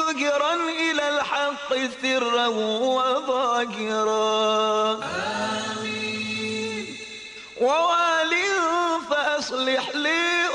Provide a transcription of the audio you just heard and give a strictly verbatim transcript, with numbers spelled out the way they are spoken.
مهجرا إلى الحق سرا وظاهرا. آمين. ووال فأصلح لي